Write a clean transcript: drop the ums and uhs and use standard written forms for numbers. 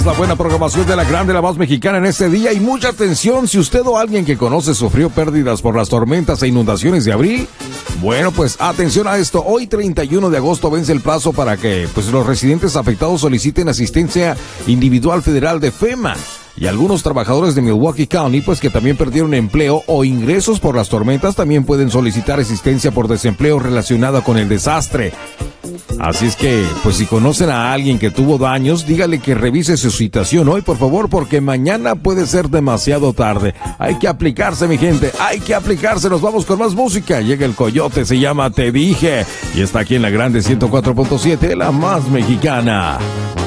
la buena programación de la grande, la más mexicana en este día. Y mucha atención, si usted o alguien que conoce sufrió pérdidas por las tormentas e inundaciones de abril, bueno, pues atención a esto. Hoy 31 de agosto vence el plazo para que los residentes afectados soliciten asistencia individual federal de FEMA. Y algunos trabajadores de Milwaukee County, pues que también perdieron empleo o ingresos por las tormentas, también pueden solicitar asistencia por desempleo relacionada con el desastre. Así es que, pues si conocen a alguien que tuvo daños, dígale que revise su situación hoy, por favor, porque mañana puede ser demasiado tarde. Hay que aplicarse, mi gente, hay que aplicarse. Nos vamos con más música. Llega el Coyote, se llama Te Dije, y está aquí en la grande 104.7, la más mexicana.